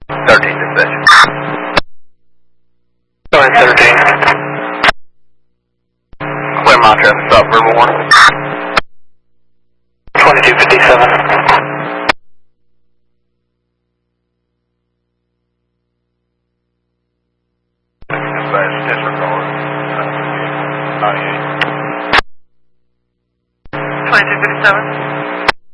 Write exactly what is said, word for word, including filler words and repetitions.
thirteen dispatch. Go ahead, thirteen. Clear my traffic stop, River one. twenty-two fifty-seven. Dispatch, disregard. ninety-eight. twenty-two fifty-seven.